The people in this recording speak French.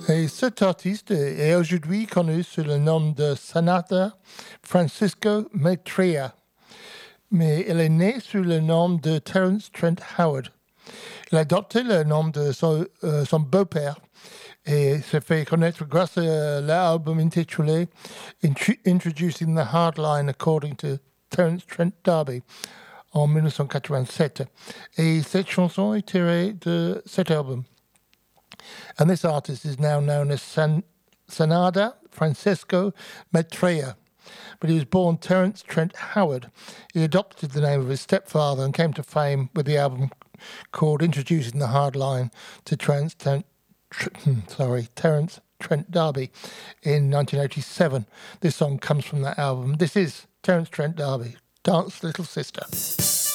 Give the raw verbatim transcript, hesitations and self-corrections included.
Et cet artiste est aujourd'hui connu sous le nom de Sanata Francisco Maitreya, mais il est né sous le nom de Terence Trent Howard. Il a adopté le nom de son, euh, son beau-père et s'est fait connaître grâce à l'album intitulé Introducing the Hardline According to Terence Trent D'Arby en dix-neuf cent quatre-vingt-sept. Et cette chanson est tirée de cet album. And this artist is now known as San- Sanada Francisco Maitreya. But he was born Terence Trent Howard. He adopted the name of his stepfather and came to fame with the album called Introducing the Hard Line to Terence, Trent, sorry, Terence Trent D'Arby in nineteen eighty-seven. This song comes from that album. This is Terence Trent D'Arby, Dance Little Sister.